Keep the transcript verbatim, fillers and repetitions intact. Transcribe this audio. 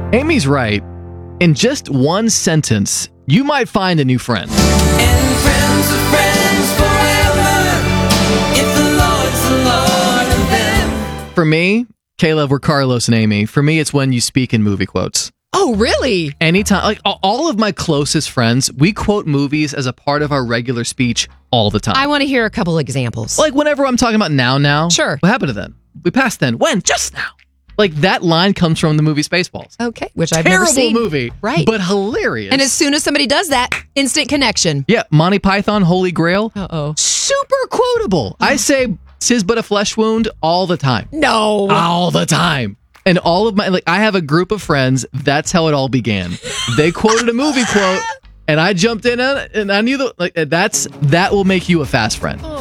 Amy's right. In just one sentence, you might find a new friend. And friends are friends forever, if the Lord's the Lord of them. For me, Caleb, we're Carlos and Amy. For me, it's when you speak in movie quotes. Oh, really? Anytime, like all of my closest friends, we quote movies as a part of our regular speech all the time. I want to hear a couple examples. Like whenever I'm talking about now, now. Sure. What happened to then? We passed then. When? Just now. Like that line comes from the movie Spaceballs. Okay, which I've Terrible never seen. movie, Right. but hilarious. And as soon as somebody does that, instant connection. Yeah, Monty Python, Holy Grail. Uh-oh. Super quotable. I say, "'Tis but a flesh wound" all the time. No. All the time. And all of my, like, I have a group of friends. That's how it all began. They quoted a movie quote, and I jumped in on it, and I knew that, like, that's, that will make you a fast friend.